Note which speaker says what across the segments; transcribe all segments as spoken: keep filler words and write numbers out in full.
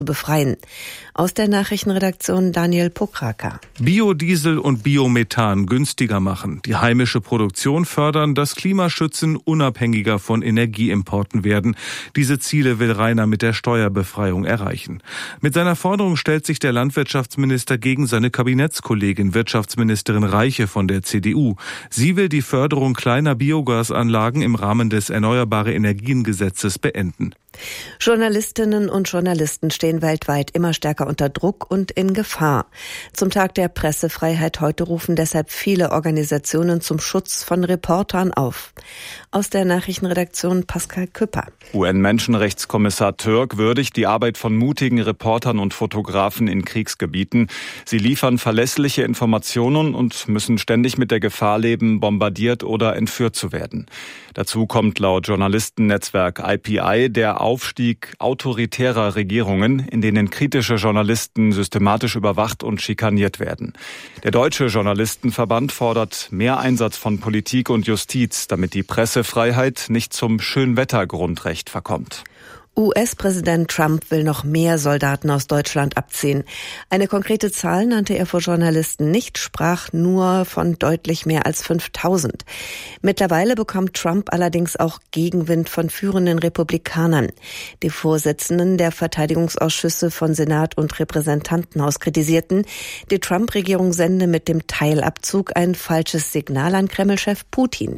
Speaker 1: befreien. Aus der Nachrichtenredaktion Daniel Pokraka.
Speaker 2: Biodiesel und Biomethan günstiger machen, die heimische Produktion fördern, das Klima schützen, unabhängiger von Energieimporten werden. Diese Ziele will Rainer mit der Steuerbefreiung erreichen. Mit seiner Forderung stellt sich der Landwirtschaftsminister gegen seine Kabinettskollegin Wirtschaftsministerin Reiche von der C D U. Sie will die Förderung kleiner Biogasanlagen im Rahmen des Erneuerbare Energien-Gesetzes beenden.
Speaker 1: Journalistinnen und Journalisten stehen weltweit immer stärker unter Druck und in Gefahr. Zum Tag der Pressefreiheit heute rufen deshalb viele Organisationen zum Schutz von Reportern auf. Aus der Nachrichtenredaktion Pascal Küpper.
Speaker 3: U N-Menschenrechtskommissar Türk würdigt die Arbeit von mutigen Reportern und Fotografen in Kriegsgebieten. Sie liefern verlässliche Informationen und müssen ständig mit der Gefahr leben, bombardiert oder entführt zu werden. Dazu kommt laut Journalistennetzwerk I P I der Aufstieg autoritärer Regierungen, in denen kritische Journalisten systematisch überwacht und schikaniert werden. Der Deutsche Journalistenverband fordert mehr Einsatz von Politik und Justiz, damit die Pressefreiheit nicht zum Schönwettergrundrecht verkommt.
Speaker 1: U S-Präsident Trump will noch mehr Soldaten aus Deutschland abziehen. Eine konkrete Zahl nannte er vor Journalisten nicht, sprach nur von deutlich mehr als fünftausend. Mittlerweile bekommt Trump allerdings auch Gegenwind von führenden Republikanern. Die Vorsitzenden der Verteidigungsausschüsse von Senat und Repräsentantenhaus kritisierten, die Trump-Regierung sende mit dem Teilabzug ein falsches Signal an Kreml-Chef Putin.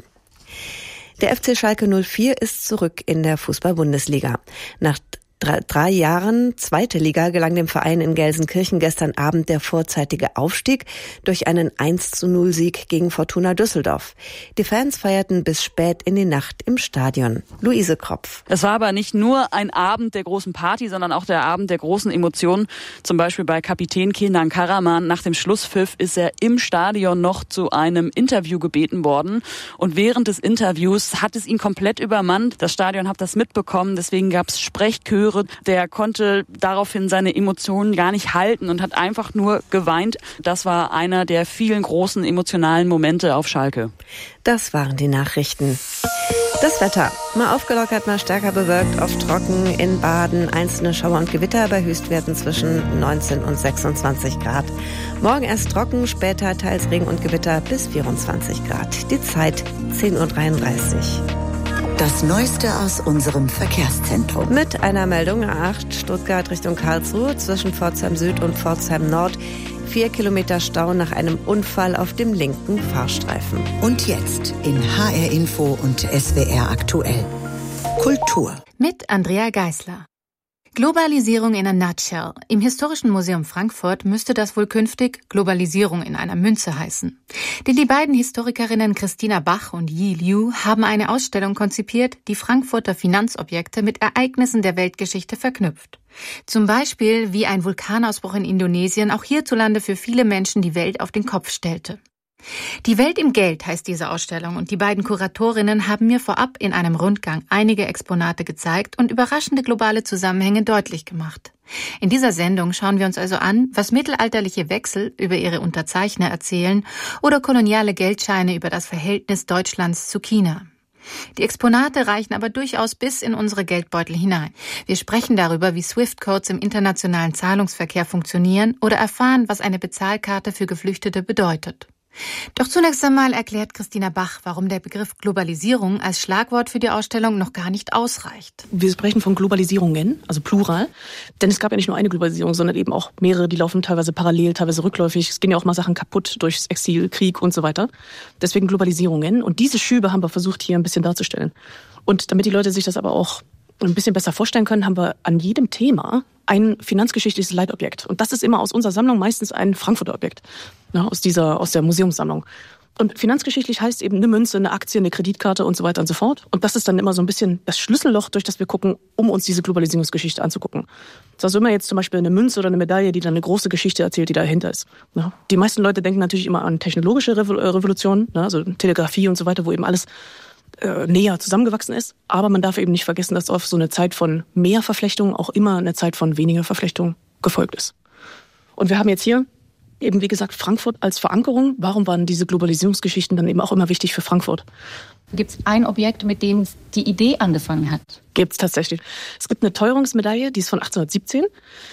Speaker 1: Der F C Schalke null vier ist zurück in der Fußball-Bundesliga. Nach drei, drei Jahren zweite Liga gelang dem Verein in Gelsenkirchen gestern Abend der vorzeitige Aufstieg durch einen eins zu null Sieg gegen Fortuna Düsseldorf. Die Fans feierten bis spät in die Nacht im Stadion. Luise Kropf.
Speaker 4: Es war aber nicht nur ein Abend der großen Party, sondern auch der Abend der großen Emotionen. Zum Beispiel bei Kapitän Kenan Karaman. Nach dem Schlusspfiff ist er im Stadion noch zu einem Interview gebeten worden. Und während des Interviews hat es ihn komplett übermannt. Das Stadion hat das mitbekommen, deswegen gab es Sprechchöre. Der konnte daraufhin seine Emotionen gar nicht halten und hat einfach nur geweint. Das war einer der vielen großen emotionalen Momente auf Schalke.
Speaker 1: Das waren die Nachrichten. Das Wetter. Mal aufgelockert, mal stärker bewölkt, oft trocken, in Baden einzelne Schauer und Gewitter bei Höchstwerten zwischen neunzehn und sechsundzwanzig Grad. Morgen erst trocken, später teils Regen und Gewitter bis vierundzwanzig Grad. Die Zeit zehn Uhr dreiunddreißig.
Speaker 5: Das Neueste aus unserem Verkehrszentrum.
Speaker 1: Mit einer Meldung A acht Stuttgart Richtung Karlsruhe zwischen Pforzheim Süd und Pforzheim Nord. Vier Kilometer Stau nach einem Unfall auf dem linken Fahrstreifen.
Speaker 5: Und jetzt in H R Info und S W R aktuell. Kultur.
Speaker 6: Mit Andrea Geisler. Globalisierung in a nutshell. Im Historischen Museum Frankfurt müsste das wohl künftig Globalisierung in einer Münze heißen. Denn die beiden Historikerinnen Christina Bach und Yi Liu haben eine Ausstellung konzipiert, die Frankfurter Finanzobjekte mit Ereignissen der Weltgeschichte verknüpft. Zum Beispiel, wie ein Vulkanausbruch in Indonesien auch hierzulande für viele Menschen die Welt auf den Kopf stellte. Die Welt im Geld heißt diese Ausstellung und die beiden Kuratorinnen haben mir vorab in einem Rundgang einige Exponate gezeigt und überraschende globale Zusammenhänge deutlich gemacht. In dieser Sendung schauen wir uns also an, was mittelalterliche Wechsel über ihre Unterzeichner erzählen oder koloniale Geldscheine über das Verhältnis Deutschlands zu China. Die Exponate reichen aber durchaus bis in unsere Geldbeutel hinein. Wir sprechen darüber, wie Swift-Codes im internationalen Zahlungsverkehr funktionieren oder erfahren, was eine Bezahlkarte für Geflüchtete bedeutet. Doch zunächst einmal erklärt Christina Bach, warum der Begriff Globalisierung als Schlagwort für die Ausstellung noch gar nicht ausreicht.
Speaker 7: Wir sprechen von Globalisierungen, also Plural, denn es gab ja nicht nur eine Globalisierung, sondern eben auch mehrere, die laufen teilweise parallel, teilweise rückläufig. Es gehen ja auch mal Sachen kaputt durchs Exil, Krieg und so weiter. Deswegen Globalisierungen. Und diese Schübe haben wir versucht, hier ein bisschen darzustellen. Und damit die Leute sich das aber auch ein bisschen besser vorstellen können, haben wir an jedem Thema ein finanzgeschichtliches Leitobjekt. Und das ist immer aus unserer Sammlung meistens ein Frankfurter Objekt, ja, aus dieser, aus der Museumssammlung. Und finanzgeschichtlich heißt eben eine Münze, eine Aktie, eine Kreditkarte und so weiter und so fort. Und das ist dann immer so ein bisschen das Schlüsselloch, durch das wir gucken, um uns diese Globalisierungsgeschichte anzugucken. Das ist also immer jetzt zum Beispiel eine Münze oder eine Medaille, die dann eine große Geschichte erzählt, die dahinter ist. Ja. Die meisten Leute denken natürlich immer an technologische Revolutionen, ja, also Telegrafie und so weiter, wo eben alles äh, näher zusammengewachsen ist. Aber man darf eben nicht vergessen, dass auf so eine Zeit von mehr Verflechtung auch immer eine Zeit von weniger Verflechtung gefolgt ist. Und wir haben jetzt hier Eben wie gesagt, Frankfurt als Verankerung. Warum waren diese Globalisierungsgeschichten dann eben auch immer wichtig für Frankfurt?
Speaker 8: Gibt es ein Objekt, mit dem die Idee angefangen hat?
Speaker 7: Gibt es tatsächlich. Es gibt eine Teuerungsmedaille, die ist von achtzehnhundertsiebzehn.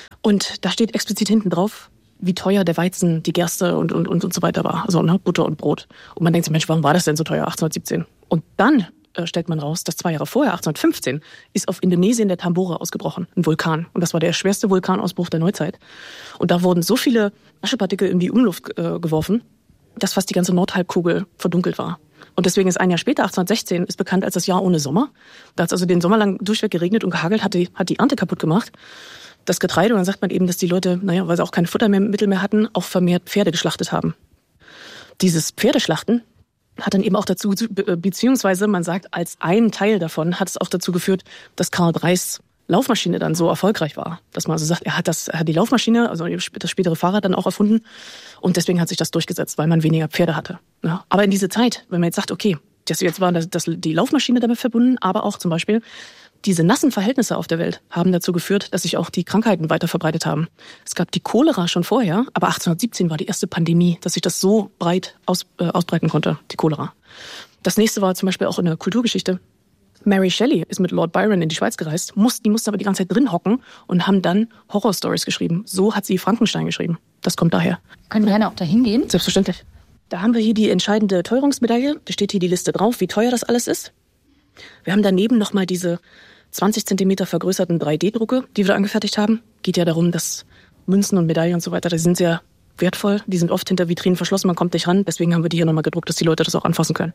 Speaker 7: Und da steht explizit hinten drauf, wie teuer der Weizen, die Gerste und, und, und, und so weiter war. Also ne, Butter und Brot. Und man denkt sich, Mensch, warum war das denn so teuer, achtzehnhundertsiebzehn? Und dann äh, stellt man raus, dass zwei Jahre vorher, achtzehnhundertfünfzehn, ist auf Indonesien der Tambora ausgebrochen, ein Vulkan. Und das war der schwerste Vulkanausbruch der Neuzeit. Und da wurden so viele Aschepartikel in die Umluft äh, geworfen, dass fast die ganze Nordhalbkugel verdunkelt war. Und deswegen ist ein Jahr später, achtzehnhundertsechzehn, ist bekannt als das Jahr ohne Sommer. Da hat es also den Sommer lang durchweg geregnet und gehagelt, hat die, hat die Ernte kaputt gemacht. Das Getreide, und dann sagt man eben, dass die Leute, naja, weil sie auch keine Futtermittel mehr hatten, auch vermehrt Pferde geschlachtet haben. Dieses Pferdeschlachten hat dann eben auch dazu, beziehungsweise man sagt, als ein Teil davon hat es auch dazu geführt, dass Karl Dreis Laufmaschine dann so erfolgreich war. Dass man also sagt, er hat das, er hat die Laufmaschine, also das spätere Fahrrad dann auch erfunden. Und deswegen hat sich das durchgesetzt, weil man weniger Pferde hatte. Ja. Aber in diese Zeit, wenn man jetzt sagt, okay, das jetzt war das, das, die Laufmaschine damit verbunden, aber auch zum Beispiel diese nassen Verhältnisse auf der Welt haben dazu geführt, dass sich auch die Krankheiten weiter verbreitet haben. Es gab die Cholera schon vorher, aber achtzehnhundertsiebzehn war die erste Pandemie, dass sich das so breit aus, äh, ausbreiten konnte, die Cholera. Das nächste war zum Beispiel auch in der Kulturgeschichte. Mary Shelley ist mit Lord Byron in die Schweiz gereist, musste, die musste aber die ganze Zeit drin hocken und haben dann Horrorstories geschrieben. So hat sie Frankenstein geschrieben. Das kommt daher.
Speaker 8: Können wir gerne auch dahin gehen?
Speaker 7: Selbstverständlich. Da haben wir hier die entscheidende Teuerungsmedaille. Da steht hier die Liste drauf, wie teuer das alles ist. Wir haben daneben nochmal diese zwanzig Zentimeter vergrößerten drei D-Drucke, die wir da angefertigt haben. Geht ja darum, dass Münzen und Medaillen und so weiter, die sind sehr wertvoll. Die sind oft hinter Vitrinen verschlossen, man kommt nicht ran. Deswegen haben wir die hier nochmal gedruckt, dass die Leute das auch anfassen können.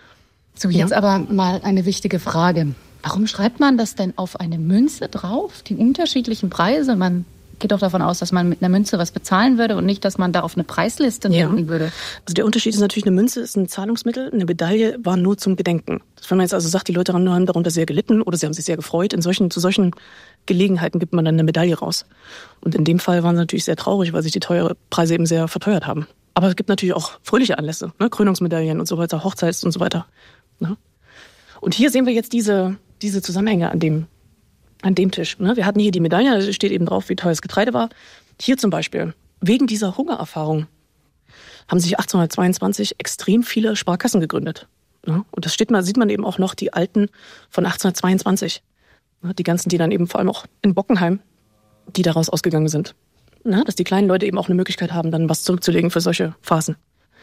Speaker 8: So, jetzt ja. Aber mal eine wichtige Frage. Warum schreibt man das denn auf eine Münze drauf? Die unterschiedlichen Preise? Man geht doch davon aus, dass man mit einer Münze was bezahlen würde und nicht, dass man da auf eine Preisliste
Speaker 7: ja.
Speaker 8: noten würde.
Speaker 7: Also der Unterschied ist natürlich, eine Münze ist ein Zahlungsmittel, eine Medaille war nur zum Gedenken. Wenn man jetzt also sagt, die Leute haben darunter sehr gelitten oder sie haben sich sehr gefreut, in solchen, zu solchen Gelegenheiten gibt man dann eine Medaille raus. Und in dem Fall waren sie natürlich sehr traurig, weil sich die teure Preise eben sehr verteuert haben. Aber es gibt natürlich auch fröhliche Anlässe, ne? Krönungsmedaillen und so weiter, Hochzeits und so weiter. Ne? Und hier sehen wir jetzt diese, diese Zusammenhänge an dem An dem Tisch. Ne? Wir hatten hier die Medaille, da steht eben drauf, wie teuer das Getreide war. Hier zum Beispiel, wegen dieser Hungererfahrung haben sich achtzehnhundertzweiundzwanzig extrem viele Sparkassen gegründet. Ne? Und das steht man, sieht man eben auch noch, die alten von achtzehnhundertzweiundzwanzig. Ne? Die ganzen, die dann eben vor allem auch in Bockenheim, die daraus ausgegangen sind. Ne? Dass die kleinen Leute eben auch eine Möglichkeit haben, dann was zurückzulegen für solche Phasen.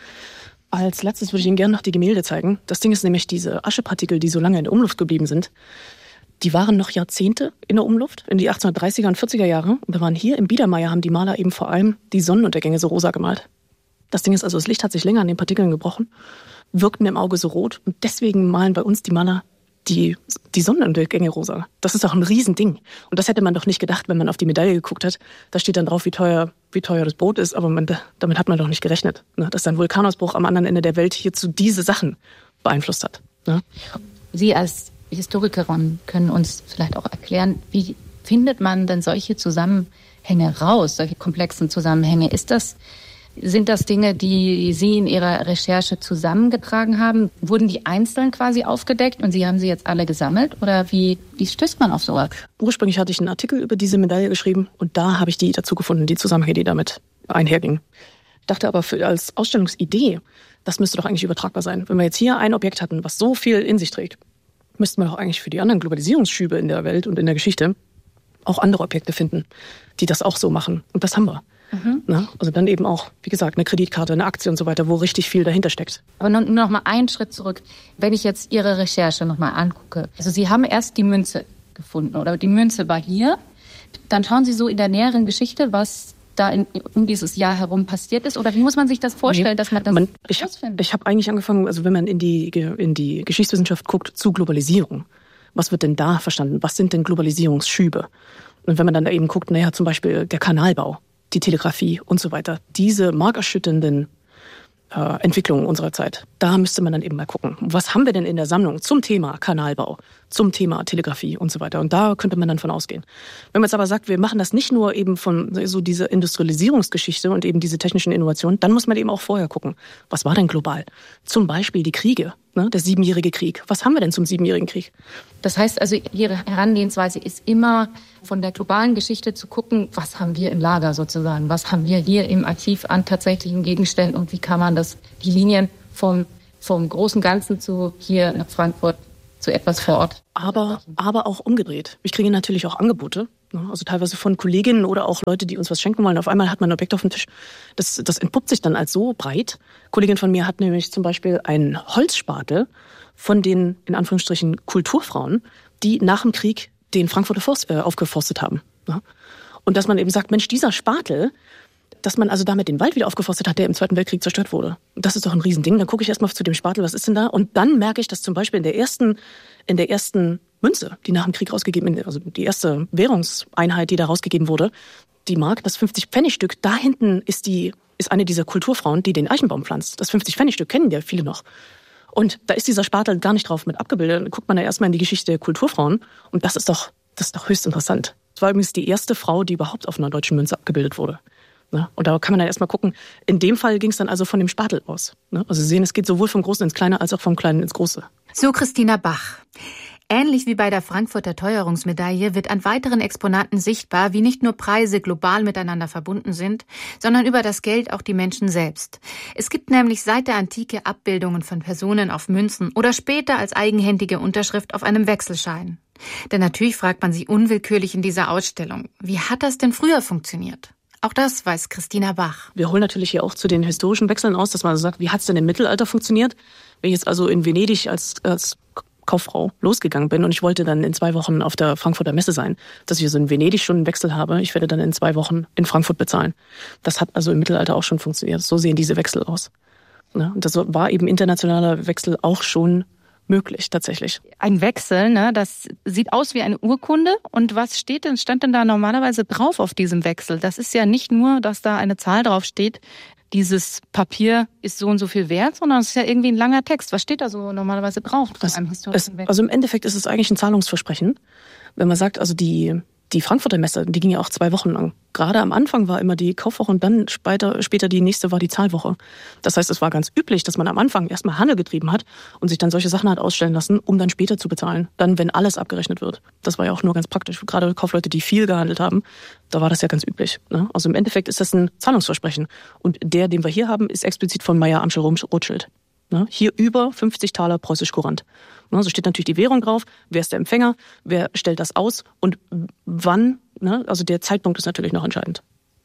Speaker 7: Als letztes würde ich Ihnen gerne noch die Gemälde zeigen. Das Ding ist nämlich diese Aschepartikel, die so lange in der Umluft geblieben sind. Die waren noch Jahrzehnte in der Umluft, in die achtzehnhundertdreißiger und vierziger Jahre. Und wir waren hier im Biedermeier, haben die Maler eben vor allem die Sonnenuntergänge so rosa gemalt. Das Ding ist also, das Licht hat sich länger an den Partikeln gebrochen, wirkten im Auge so rot. Und deswegen malen bei uns die Maler die, die Sonnenuntergänge rosa. Das ist doch ein Riesending. Und das hätte man doch nicht gedacht, wenn man auf die Medaille geguckt hat. Da steht dann drauf, wie teuer, wie teuer das Brot ist. Aber man, damit hat man doch nicht gerechnet, ne? Dass ein Vulkanausbruch am anderen Ende der Welt hierzu diese Sachen beeinflusst hat. Ne?
Speaker 8: Sie als Historikerin können uns vielleicht auch erklären, wie findet man denn solche Zusammenhänge raus, solche komplexen Zusammenhänge? Ist das, sind das Dinge, die Sie in Ihrer Recherche zusammengetragen haben? Wurden die einzeln quasi aufgedeckt und Sie haben sie jetzt alle gesammelt? Oder wie, wie stößt man auf sowas?
Speaker 7: Ursprünglich hatte ich einen Artikel über diese Medaille geschrieben und da habe ich die dazu gefunden, die Zusammenhänge, die damit einhergingen. Ich dachte aber für, als Ausstellungsidee, das müsste doch eigentlich übertragbar sein. Wenn wir jetzt hier ein Objekt hatten, was so viel in sich trägt, müssten wir doch eigentlich für die anderen Globalisierungsschübe in der Welt und in der Geschichte auch andere Objekte finden, die das auch so machen. Und das haben wir. Mhm. Na, also dann eben auch, wie gesagt, eine Kreditkarte, eine Aktie und so weiter, wo richtig viel dahinter steckt.
Speaker 8: Aber nur noch mal einen Schritt zurück. Wenn ich jetzt Ihre Recherche noch mal angucke. Also Sie haben erst die Münze gefunden oder die Münze war hier. Dann schauen Sie so in der näheren Geschichte, was da in, um dieses Jahr herum passiert ist? Oder wie muss man sich das vorstellen, nee, dass man das man,
Speaker 7: ich herausfindet? Ich habe eigentlich angefangen, also wenn man in die, in die Geschichtswissenschaft guckt, zu Globalisierung. Was wird denn da verstanden? Was sind denn Globalisierungsschübe? Und wenn man dann da eben guckt, naja, zum Beispiel der Kanalbau, die Telegrafie und so weiter, diese markerschütternden äh, Entwicklungen unserer Zeit, da müsste man dann eben mal gucken, was haben wir denn in der Sammlung zum Thema Kanalbau, zum Thema Telegrafie und so weiter. Und da könnte man dann von ausgehen. Wenn man jetzt aber sagt, wir machen das nicht nur eben von so dieser Industrialisierungsgeschichte und eben diese technischen Innovationen, dann muss man eben auch vorher gucken, was war denn global? Zum Beispiel die Kriege. ne, der Siebenjährige Krieg. Was haben wir denn zum Siebenjährigen Krieg?
Speaker 8: Das heißt also, Ihre Herangehensweise ist immer von der globalen Geschichte zu gucken, was haben wir im Lager sozusagen, was haben wir hier im Archiv an tatsächlichen Gegenständen und wie kann man das, die Linien vom, vom großen Ganzen zu hier nach Frankfurt zu etwas vor Ort.
Speaker 7: Aber, aber auch umgedreht. Ich kriege natürlich auch Angebote, ne, also teilweise von Kolleginnen oder auch Leute, die uns was schenken wollen. Auf einmal hat man ein Objekt auf dem Tisch. Das, das entpuppt sich dann als so breit. Eine Kollegin von mir hat nämlich zum Beispiel einen Holzspatel von den, in Anführungsstrichen, Kulturfrauen, die nach dem Krieg den Frankfurter Forst äh, aufgeforstet haben. Ja? Und dass man eben sagt, Mensch, dieser Spatel, dass man also damit den Wald wieder aufgeforstet hat, der im Zweiten Weltkrieg zerstört wurde. Das ist doch ein Riesending. Dann gucke ich erstmal zu dem Spatel, was ist denn da? Und dann merke ich, dass zum Beispiel in der ersten, in der ersten Münze, die nach dem Krieg rausgegeben, also die erste Währungseinheit, die da rausgegeben wurde, die Mark, das fünfzig-Pfennig-Stück, da hinten ist die, ist eine dieser Kulturfrauen, die den Eichenbaum pflanzt. Das fünfzig-Pfennig-Stück kennen ja viele noch. Und da ist dieser Spatel gar nicht drauf mit abgebildet. Dann guckt man da erstmal in die Geschichte der Kulturfrauen. Und das ist doch, das ist doch höchst interessant. Das war übrigens die erste Frau, die überhaupt auf einer deutschen Münze abgebildet wurde. Und da kann man dann erstmal gucken. In dem Fall ging es dann also von dem Spatel aus. Also Sie sehen, es geht sowohl vom Großen ins Kleine als auch vom Kleinen ins Große.
Speaker 6: So Christina Bach. Ähnlich wie bei der Frankfurter Teuerungsmedaille wird an weiteren Exponaten sichtbar, wie nicht nur Preise global miteinander verbunden sind, sondern über das Geld auch die Menschen selbst. Es gibt nämlich seit der Antike Abbildungen von Personen auf Münzen oder später als eigenhändige Unterschrift auf einem Wechselschein. Denn natürlich fragt man sich unwillkürlich in dieser Ausstellung, wie hat das denn früher funktioniert? Auch das weiß Christina Bach.
Speaker 7: Wir holen natürlich hier auch zu den historischen Wechseln aus, dass man also sagt, wie hat es denn im Mittelalter funktioniert? Wenn ich jetzt also in Venedig als, als Kauffrau losgegangen bin und ich wollte dann in zwei Wochen auf der Frankfurter Messe sein, dass ich also in Venedig schon einen Wechsel habe, ich werde dann in zwei Wochen in Frankfurt bezahlen. Das hat also im Mittelalter auch schon funktioniert. So sehen diese Wechsel aus. Ja, und das war eben internationaler Wechsel auch schon möglich, tatsächlich.
Speaker 9: Ein Wechsel, ne, das sieht aus wie eine Urkunde. Und was steht denn, stand denn da normalerweise drauf auf diesem Wechsel? Das ist ja nicht nur, dass da eine Zahl drauf steht, dieses Papier ist so und so viel wert, sondern es ist ja irgendwie ein langer Text. Was steht da so normalerweise drauf?
Speaker 7: Das, einem historischen es, also im Endeffekt ist es eigentlich ein Zahlungsversprechen. Wenn man sagt, also die Die Frankfurter Messe, die ging ja auch zwei Wochen lang. Gerade am Anfang war immer die Kaufwoche und dann später, später die nächste war die Zahlwoche. Das heißt, es war ganz üblich, dass man am Anfang erstmal Handel getrieben hat und sich dann solche Sachen hat ausstellen lassen, um dann später zu bezahlen. Dann, wenn alles abgerechnet wird. Das war ja auch nur ganz praktisch. Gerade Kaufleute, die viel gehandelt haben, da war das ja ganz üblich. Ne? Also im Endeffekt ist das ein Zahlungsversprechen. Und der, den wir hier haben, ist explizit von Meyer Amschel Rothschild. Ne? Hier über fünfzig Taler preußisch Kurant. Ne? So steht natürlich die Währung drauf, wer ist der Empfänger, wer stellt das aus und wann, ne? Also der Zeitpunkt ist natürlich noch entscheidend.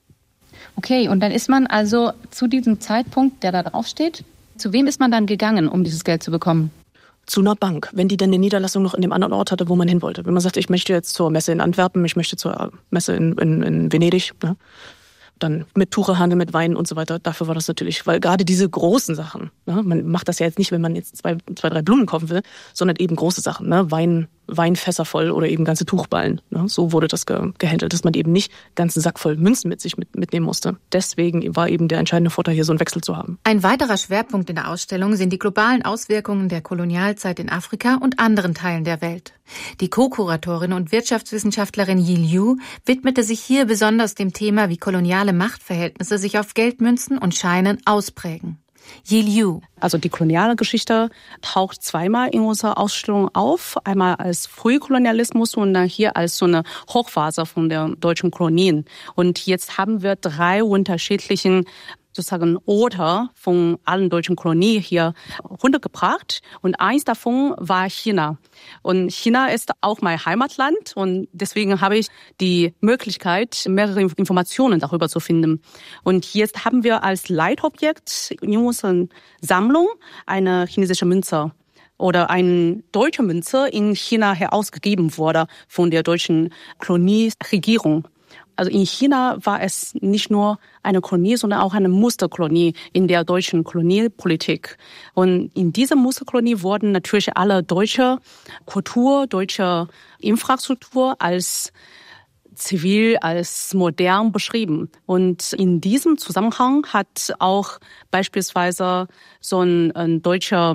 Speaker 9: Okay, und dann ist man also zu diesem Zeitpunkt, der da draufsteht, zu wem ist man dann gegangen, um dieses Geld zu bekommen?
Speaker 7: Zu einer Bank, wenn die dann eine Niederlassung noch in dem anderen Ort hatte, wo man hin wollte. Wenn man sagt, ich möchte jetzt zur Messe in Antwerpen, ich möchte zur Messe in, in, in Venedig, ne? Dann mit Tuchehandel, mit Wein und so weiter. Dafür war das natürlich, weil gerade diese großen Sachen, ne, man macht das ja jetzt nicht, wenn man jetzt zwei, zwei, drei Blumen kaufen will, sondern eben große Sachen, ne, Wein, Weinfässer voll oder eben ganze Tuchballen. Ne, so wurde das ge- gehandelt, dass man eben nicht ganzen Sack voll Münzen mit sich mit, mitnehmen musste. Deswegen war eben der entscheidende Vorteil, hier so einen Wechsel zu haben.
Speaker 6: Ein weiterer Schwerpunkt in der Ausstellung sind die globalen Auswirkungen der Kolonialzeit in Afrika und anderen Teilen der Welt. Die Co-Kuratorin und Wirtschaftswissenschaftlerin Yi Liu widmete sich hier besonders dem Thema, wie koloniale Machtverhältnisse sich auf Geldmünzen und Scheinen ausprägen. Yi Liu.
Speaker 10: Also die koloniale Geschichte taucht zweimal in unserer Ausstellung auf. Einmal als Frühkolonialismus und dann hier als so eine Hochphase von der deutschen Kolonien. Und jetzt haben wir drei unterschiedlichen sozusagen Orte von allen deutschen Kolonien hier runtergebracht. Und eins davon war China. Und China ist auch mein Heimatland. Und deswegen habe ich die Möglichkeit, mehrere Informationen darüber zu finden. Und jetzt haben wir als Leitobjekt in unserer Sammlung eine chinesische Münze oder eine deutsche Münze in China herausgegeben wurde von der deutschen Kolonieregierung. Also in China war es nicht nur eine Kolonie, sondern auch eine Musterkolonie in der deutschen Kolonialpolitik. Und in dieser Musterkolonie wurden natürlich alle deutsche Kultur, deutsche Infrastruktur als zivil, als modern beschrieben. Und in diesem Zusammenhang hat auch beispielsweise so ein, ein deutscher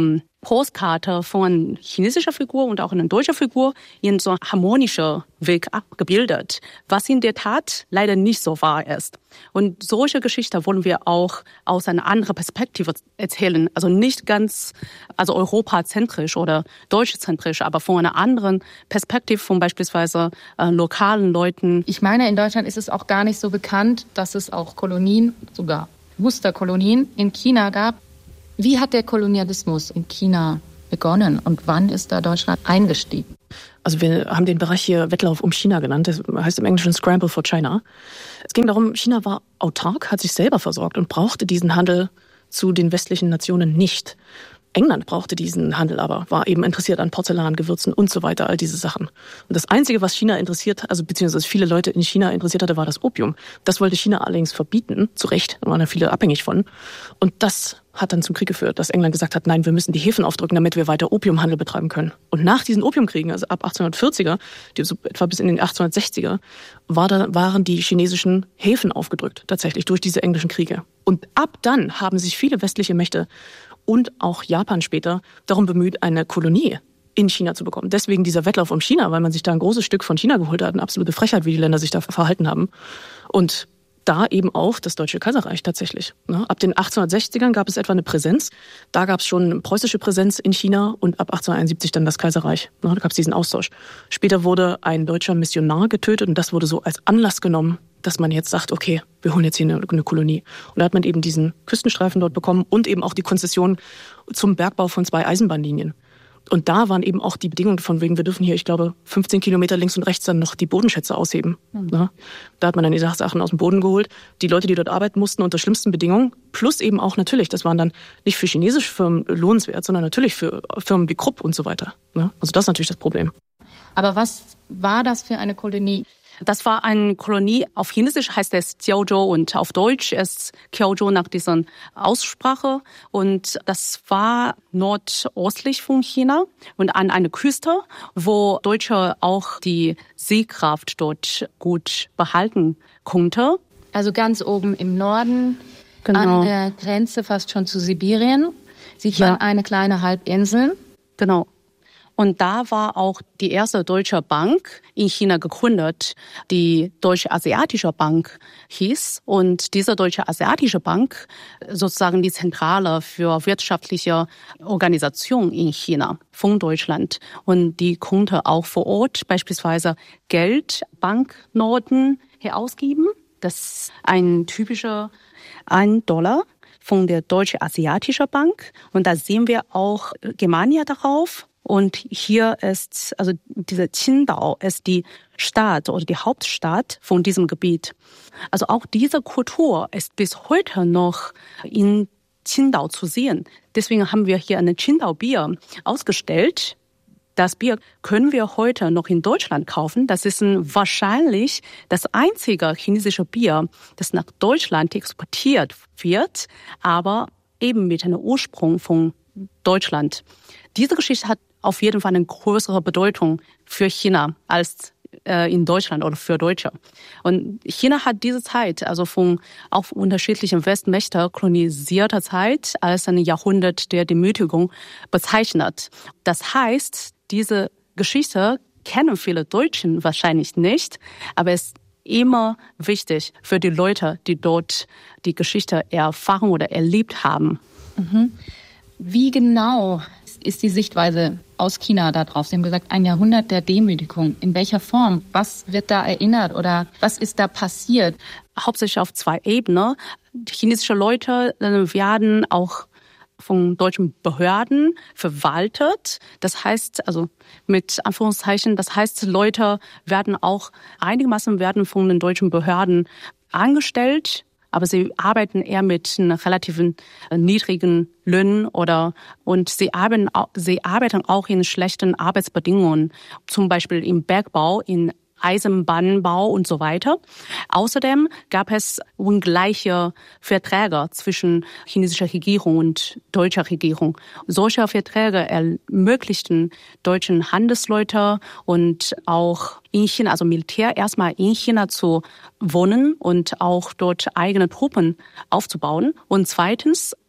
Speaker 10: Postkarte von chinesischer Figur und auch einer deutschen Figur in so harmonischer Weg abgebildet, was in der Tat leider nicht so wahr ist. Und solche Geschichten wollen wir auch aus einer anderen Perspektive erzählen. Also nicht ganz also europazentrisch oder deutschzentrisch, aber von einer anderen Perspektive von beispielsweise äh, lokalen Leuten.
Speaker 8: Ich meine, in Deutschland ist es auch gar nicht so bekannt, dass es auch Kolonien, sogar Musterkolonien in China gab. Wie hat der Kolonialismus in China begonnen und wann ist da Deutschland eingestiegen?
Speaker 7: Also wir haben den Bereich hier Wettlauf um China genannt. Das heißt im Englischen Scramble for China. Es ging darum, China war autark, hat sich selber versorgt und brauchte diesen Handel zu den westlichen Nationen nicht. England brauchte diesen Handel aber, war eben interessiert an Porzellan, Gewürzen und so weiter, all diese Sachen. Und das Einzige, was China interessiert, also beziehungsweise viele Leute in China interessiert hatte, war das Opium. Das wollte China allerdings verbieten, zu Recht, da waren ja viele abhängig von. Und das hat dann zum Krieg geführt, dass England gesagt hat, nein, wir müssen die Häfen aufdrücken, damit wir weiter Opiumhandel betreiben können. Und nach diesen Opiumkriegen, also ab achtzehnhundertvierziger, die so etwa bis in den achtzehnhundertsechziger, war da, waren die chinesischen Häfen aufgedrückt, tatsächlich durch diese englischen Kriege. Und ab dann haben sich viele westliche Mächte und auch Japan später darum bemüht, eine Kolonie in China zu bekommen. Deswegen dieser Wettlauf um China, weil man sich da ein großes Stück von China geholt hat, eine absolute Frechheit, wie die Länder sich da verhalten haben. Und da eben auch das Deutsche Kaiserreich tatsächlich. Ab den achtzehnhundertsechzigern gab es etwa eine Präsenz. Da gab es schon eine preußische Präsenz in China und ab achtzehnhunderteinundsiebzig dann das Kaiserreich. Da gab es diesen Austausch. Später wurde ein deutscher Missionar getötet und das wurde so als Anlass genommen, dass man jetzt sagt, okay, wir holen jetzt hier eine, eine Kolonie. Und da hat man eben diesen Küstenstreifen dort bekommen und eben auch die Konzession zum Bergbau von zwei Eisenbahnlinien. Und da waren eben auch die Bedingungen von wegen, wir dürfen hier, ich glaube, fünfzehn Kilometer links und rechts dann noch die Bodenschätze ausheben. Mhm. Ja, da hat man dann die Sachen aus dem Boden geholt. Die Leute, die dort arbeiten mussten, unter schlimmsten Bedingungen. Plus eben auch natürlich, das waren dann nicht für chinesische Firmen lohnenswert, sondern natürlich für Firmen wie Krupp und so weiter. Ja, also das ist natürlich das Problem.
Speaker 8: Aber was war das für eine Kolonie?
Speaker 10: Das war eine Kolonie, auf Chinesisch heißt es Jiaozhou und auf Deutsch ist Qiaozhou nach dieser Aussprache. Und das war nordöstlich von China und an einer Küste, wo Deutsche auch die Seekraft dort gut behalten konnte.
Speaker 8: Also ganz oben im Norden,
Speaker 10: genau.
Speaker 8: An der Grenze fast schon zu Sibirien, sieht man ja eine kleine Halbinsel.
Speaker 10: Genau. Und da war auch die erste deutsche Bank in China gegründet, die Deutsche Asiatische Bank hieß. Und diese Deutsche Asiatische Bank sozusagen die Zentrale für wirtschaftliche Organisation in China von Deutschland. Und die konnte auch vor Ort beispielsweise Geld, Banknoten herausgeben. Das ist ein typischer ein Dollar von der Deutsche Asiatische Bank. Und da sehen wir auch Germania darauf. Und hier ist, also diese Qingdao ist die Stadt oder die Hauptstadt von diesem Gebiet. Also auch diese Kultur ist bis heute noch in Qingdao zu sehen. Deswegen haben wir hier eine Qingdao-Bier ausgestellt. Das Bier können wir heute noch in Deutschland kaufen. Das ist ein, wahrscheinlich das einzige chinesische Bier, das nach Deutschland exportiert wird, aber eben mit einem Ursprung von Deutschland. Diese Geschichte hat auf jeden Fall eine größere Bedeutung für China als äh, in Deutschland oder für Deutsche. Und China hat diese Zeit, also von auch unterschiedlichen Westmächten kolonisierter Zeit, als ein Jahrhundert der Demütigung bezeichnet. Das heißt, diese Geschichte kennen viele Deutschen wahrscheinlich nicht, aber es ist immer wichtig für die Leute, die dort die Geschichte erfahren oder erlebt haben.
Speaker 8: Mhm. Wie genau ist die Sichtweise aus China da drauf? Sie haben gesagt, ein Jahrhundert der Demütigung. In welcher Form? Was wird da erinnert oder was ist da passiert?
Speaker 10: Hauptsächlich auf zwei Ebenen. Die chinesische Leute werden auch von deutschen Behörden verwaltet. Das heißt, also mit Anführungszeichen, das heißt, Leute werden auch einigermaßen werden von den deutschen Behörden angestellt, aber sie arbeiten eher mit einem relativ niedrigen Löhnen oder und sie arbeiten, sie arbeiten auch in schlechten Arbeitsbedingungen, zum Beispiel im Bergbau, in Eisenbahnbau und so weiter. Außerdem gab es ungleiche Verträge zwischen chinesischer Regierung und deutscher Regierung. Solche Verträge ermöglichten deutschen Handelsleute und auch in China, also Militär, erstmal in China zu wohnen und auch dort eigene Truppen aufzubauen. Und zweitens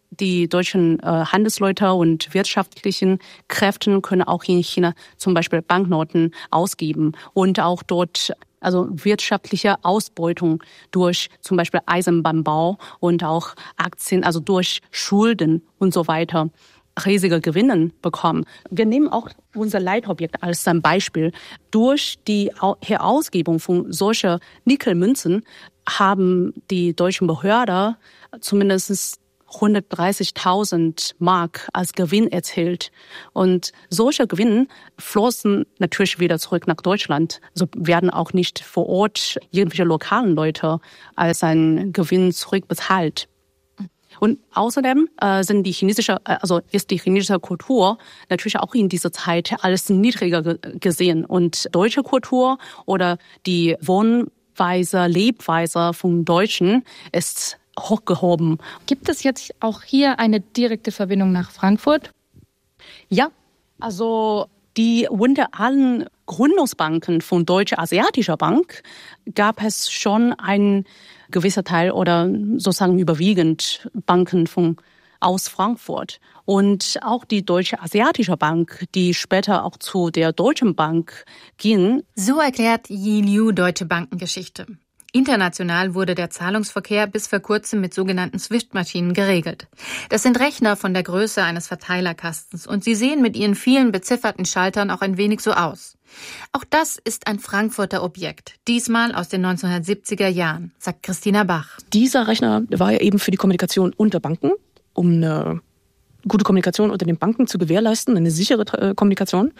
Speaker 10: die deutschen äh, Handelsleute und wirtschaftlichen Kräfte können auch in China zum Beispiel Banknoten ausgeben und auch dort also wirtschaftliche Ausbeutung durch zum Beispiel Eisenbahnbau und auch Aktien, also durch Schulden und so weiter, riesige Gewinne bekommen. Wir nehmen auch unser Leitobjekt als ein Beispiel. Durch die Herausgebung von solcher Nickelmünzen haben die deutschen Behörden zumindest hundertdreißigtausend Mark als Gewinn erzielt. Und solche Gewinne flossen natürlich wieder zurück nach Deutschland. So werden auch nicht vor Ort irgendwelche lokalen Leute als einen Gewinn zurückbezahlt. Und außerdem äh, sind die chinesische, also ist die chinesische Kultur natürlich auch in dieser Zeit alles niedriger ge- gesehen. Und deutsche Kultur oder die Wohnweise, Lebweise von Deutschen ist hochgehoben.
Speaker 8: Gibt es jetzt auch hier eine direkte Verbindung nach Frankfurt?
Speaker 10: Ja, also die unter allen Gründungsbanken von Deutsche Asiatischer Bank gab es schon einen gewisser Teil oder sozusagen überwiegend Banken von aus Frankfurt. Und auch die Deutsche Asiatische Bank, die später auch zu der Deutschen Bank ging.
Speaker 6: So erklärt Yi Liu Deutsche Bankengeschichte. International wurde der Zahlungsverkehr bis vor kurzem mit sogenannten Swift-Maschinen geregelt. Das sind Rechner von der Größe eines Verteilerkastens und sie sehen mit ihren vielen bezifferten Schaltern auch ein wenig so aus. Auch das ist ein Frankfurter Objekt, diesmal aus den neunzehnhundertsiebziger Jahren, sagt Christina Bach.
Speaker 7: Dieser Rechner war ja eben für die Kommunikation unter Banken, um eine gute Kommunikation unter den Banken zu gewährleisten, eine sichere Kommunikation.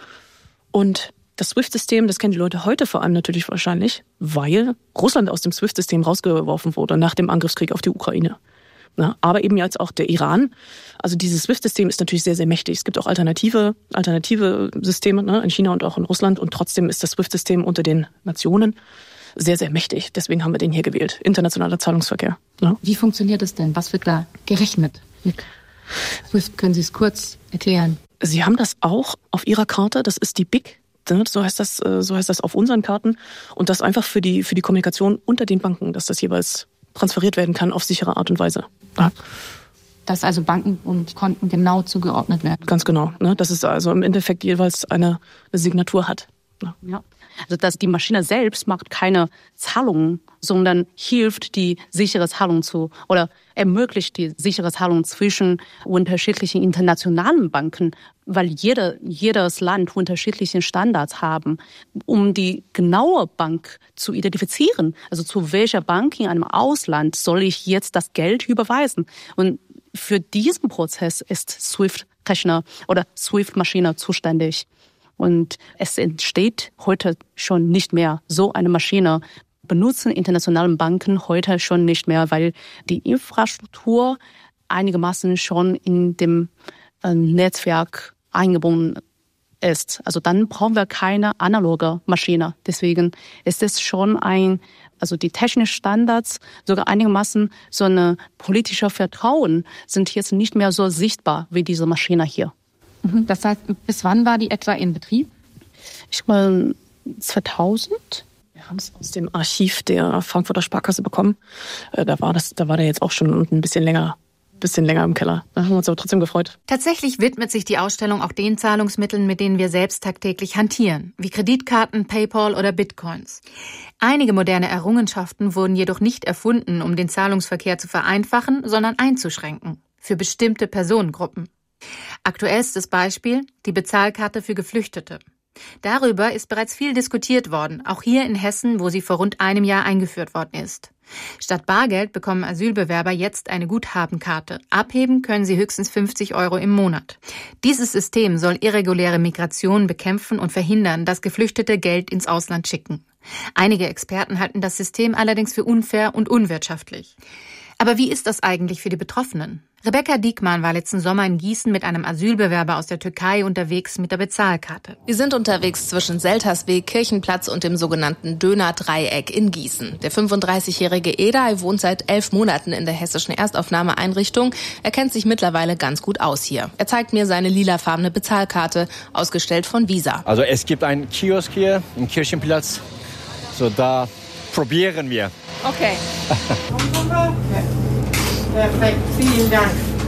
Speaker 7: Und das SWIFT-System, das kennen die Leute heute vor allem natürlich wahrscheinlich, weil Russland aus dem SWIFT-System rausgeworfen wurde nach dem Angriffskrieg auf die Ukraine. Na, aber eben jetzt auch der Iran. Also dieses SWIFT-System ist natürlich sehr, sehr mächtig. Es gibt auch alternative, alternative Systeme, ne, in China und auch in Russland. Und trotzdem ist das SWIFT-System unter den Nationen sehr, sehr mächtig. Deswegen haben wir den hier gewählt. Internationaler Zahlungsverkehr. Ne?
Speaker 8: Wie funktioniert es denn? Was wird da gerechnet mit SWIFT? Können Sie es kurz erklären?
Speaker 7: Sie haben das auch auf Ihrer Karte. Das ist die B I C. So heißt das, so heißt das auf unseren Karten. Und das einfach für die, für die Kommunikation unter den Banken, dass das jeweils transferiert werden kann auf sichere Art und Weise. Ja.
Speaker 8: Dass also Banken und Konten genau zugeordnet werden.
Speaker 7: Ganz genau. Ne? Dass es also im Endeffekt jeweils eine, eine Signatur hat.
Speaker 10: Ja. Ja. Also dass die Maschine selbst macht keine Zahlungen, sondern hilft die sichere Zahlung zu oder ermöglicht die sichere Zahlung zwischen unterschiedlichen internationalen Banken, weil jeder, jedes Land unterschiedliche Standards haben, um die genaue Bank zu identifizieren. Also zu welcher Bank in einem Ausland soll ich jetzt das Geld überweisen? Und für diesen Prozess ist SWIFT-Rechner oder SWIFT-Maschine zuständig. Und es entsteht heute schon nicht mehr so eine Maschine. Benutzen internationale Banken heute schon nicht mehr, weil die Infrastruktur einigermaßen schon in dem äh, Netzwerk eingebunden ist. Also dann brauchen wir keine analoge Maschine. Deswegen ist es schon ein, also die technischen Standards, sogar einigermaßen so eine politische Vertrauen sind jetzt nicht mehr so sichtbar wie diese Maschine hier.
Speaker 8: Das heißt, bis wann war die etwa in Betrieb?
Speaker 10: Ich meine zweitausend.
Speaker 7: Wir haben es aus dem Archiv der Frankfurter Sparkasse bekommen. Da war das, da war der jetzt auch schon ein bisschen länger, bisschen länger im Keller. Da haben wir uns aber trotzdem gefreut.
Speaker 6: Tatsächlich widmet sich die Ausstellung auch den Zahlungsmitteln, mit denen wir selbst tagtäglich hantieren, wie Kreditkarten, PayPal oder Bitcoins. Einige moderne Errungenschaften wurden jedoch nicht erfunden, um den Zahlungsverkehr zu vereinfachen, sondern einzuschränken. Für bestimmte Personengruppen. Aktuellstes Beispiel, die Bezahlkarte für Geflüchtete. Darüber ist bereits viel diskutiert worden, auch hier in Hessen, wo sie vor rund einem Jahr eingeführt worden ist. Statt Bargeld bekommen Asylbewerber jetzt eine Guthabenkarte. Abheben können sie höchstens fünfzig Euro im Monat. Dieses System soll irreguläre Migration bekämpfen und verhindern, dass Geflüchtete Geld ins Ausland schicken. Einige Experten halten das System allerdings für unfair und unwirtschaftlich. Aber wie ist das eigentlich für die Betroffenen? Rebecca Diekmann war letzten Sommer in Gießen mit einem Asylbewerber aus der Türkei unterwegs mit der Bezahlkarte.
Speaker 11: Wir sind unterwegs zwischen Seltersweg, Kirchenplatz und dem sogenannten Döner-Dreieck in Gießen. Der fünfunddreißigjährige Edai wohnt seit elf Monaten in der hessischen Erstaufnahmeeinrichtung. Er kennt sich mittlerweile ganz gut aus hier. Er zeigt mir seine lilafarbene Bezahlkarte, ausgestellt von Visa.
Speaker 12: Also es gibt einen Kiosk hier im Kirchenplatz. So, da probieren wir.
Speaker 11: Okay.
Speaker 13: Perfekt, vielen Dank.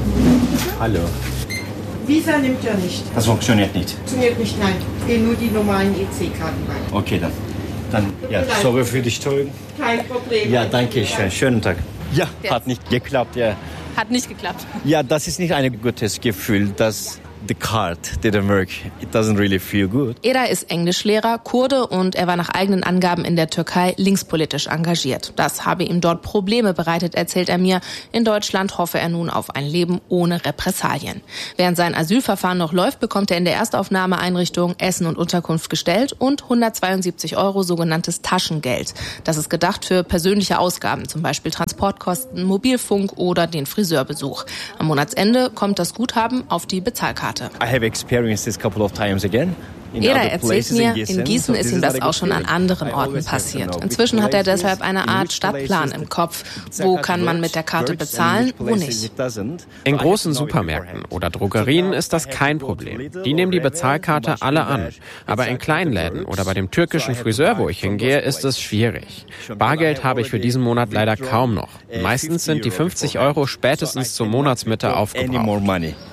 Speaker 13: Hallo.
Speaker 14: Visa nimmt er nicht.
Speaker 13: Das funktioniert nicht.
Speaker 14: Funktioniert nicht, nein. Gehen nur die normalen E C-Karten rein.
Speaker 13: Okay, dann. Dann, ja, sorry für die Störung.
Speaker 14: Kein Problem.
Speaker 13: Ja, danke schön. Schönen Tag. Ja, hat nicht geklappt, ja.
Speaker 11: Hat nicht geklappt.
Speaker 13: Ja, das ist nicht ein gutes Gefühl, dass the card didn't work. It doesn't really feel good.
Speaker 11: Eday ist Englischlehrer, Kurde und er war nach eigenen Angaben in der Türkei linkspolitisch engagiert. Das habe ihm dort Probleme bereitet, erzählt er mir. In Deutschland hoffe er nun auf ein Leben ohne Repressalien. Während sein Asylverfahren noch läuft, bekommt er in der Erstaufnahmeeinrichtung Essen und Unterkunft gestellt und hundertzweiundsiebzig Euro sogenanntes Taschengeld. Das ist gedacht für persönliche Ausgaben, zum Beispiel Transportkosten, Mobilfunk oder den Friseurbesuch. Am Monatsende kommt das Guthaben auf die Bezahlkarte.
Speaker 13: I have experienced this couple of times again.
Speaker 11: Eday erzählt mir, in Gießen ist ihm das auch schon an anderen Orten passiert. Inzwischen hat er deshalb eine Art Stadtplan im Kopf. Wo kann man mit der Karte bezahlen, wo nicht?
Speaker 15: In großen Supermärkten oder Drogerien ist das kein Problem. Die nehmen die Bezahlkarte alle an. Aber in Kleinläden oder bei dem türkischen Friseur, wo ich hingehe, ist es schwierig. Bargeld habe ich für diesen Monat leider kaum noch. Meistens sind die fünfzig Euro spätestens zur Monatsmitte aufgebraucht.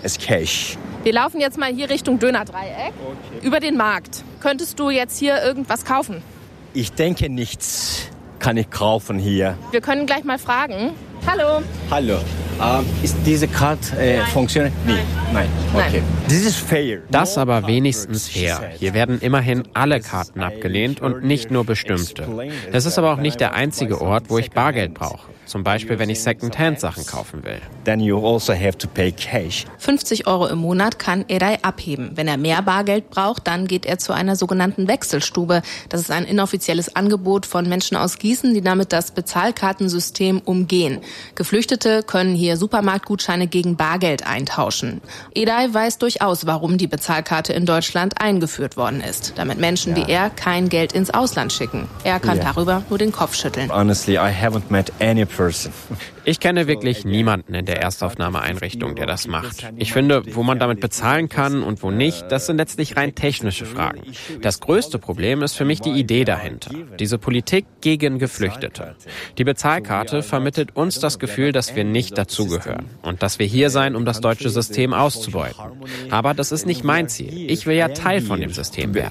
Speaker 11: Wir laufen jetzt mal hier Richtung Dönerdreieck, über den Markt. Könntest du jetzt hier irgendwas kaufen?
Speaker 13: Ich denke, nichts kann ich kaufen hier.
Speaker 11: Wir können gleich mal fragen. Hallo.
Speaker 13: Hallo. Ähm, ist diese Karte äh, funktioniert? Nee. Nein. Okay. Das ist fair.
Speaker 15: Das aber wenigstens fair. Hier werden immerhin alle Karten abgelehnt und nicht nur bestimmte. Das ist aber auch nicht der einzige Ort, wo ich Bargeld brauche. Zum Beispiel, wenn ich Second-Hand-Sachen kaufen will.
Speaker 13: Then you also have to pay cash.
Speaker 11: fünfzig Euro im Monat kann Eday abheben. Wenn er mehr Bargeld braucht, dann geht er zu einer sogenannten Wechselstube. Das ist ein inoffizielles Angebot von Menschen aus Gießen, die damit das Bezahlkartensystem umgehen. Geflüchtete können hier Supermarktgutscheine gegen Bargeld eintauschen. Eday weiß durchaus, warum die Bezahlkarte in Deutschland eingeführt worden ist. Damit Menschen wie er kein Geld ins Ausland schicken. Er kann
Speaker 13: Yeah.
Speaker 11: darüber nur den Kopf schütteln.
Speaker 13: Honestly, I haven't met any person.
Speaker 15: Ich kenne wirklich niemanden in der Erstaufnahmeeinrichtung, der das macht. Ich finde, wo man damit bezahlen kann und wo nicht, das sind letztlich rein technische Fragen. Das größte Problem ist für mich die Idee dahinter. Diese Politik gegen Geflüchtete. Die Bezahlkarte vermittelt uns das Gefühl, dass wir nicht dazugehören und dass wir hier sein, um das deutsche System auszubeuten. Aber das ist nicht mein Ziel. Ich will ja Teil von dem System werden.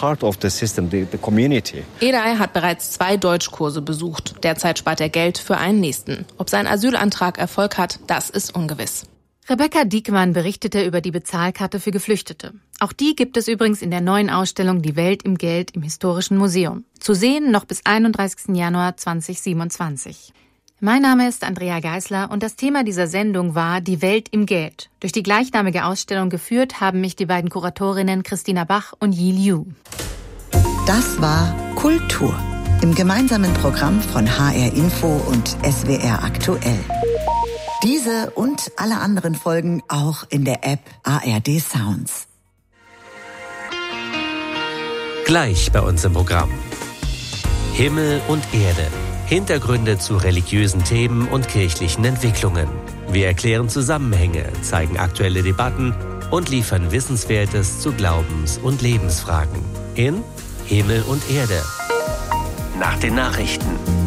Speaker 11: Eday hat bereits zwei Deutschkurse besucht. Derzeit spart er Geld für einen nächsten. Ob sein Asylantrag Erfolg hat, das ist ungewiss.
Speaker 6: Rebecca Diekmann berichtete über die Bezahlkarte für Geflüchtete. Auch die gibt es übrigens in der neuen Ausstellung Die Welt im Geld im Historischen Museum. Zu sehen noch bis einunddreißigsten Januar zweitausendsiebenundzwanzig. Mein Name ist Andrea Geisler und das Thema dieser Sendung war Die Welt im Geld. Durch die gleichnamige Ausstellung geführt haben mich die beiden Kuratorinnen Christina Bach und Yi Liu.
Speaker 5: Das war Kultur im gemeinsamen Programm von H R Info und S W R Aktuell. Diese und alle anderen Folgen auch in der App A R D Sounds.
Speaker 16: Gleich bei uns im Programm. Himmel und Erde. Hintergründe zu religiösen Themen und kirchlichen Entwicklungen. Wir erklären Zusammenhänge, zeigen aktuelle Debatten und liefern Wissenswertes zu Glaubens- und Lebensfragen. In Himmel und Erde. Nach den Nachrichten.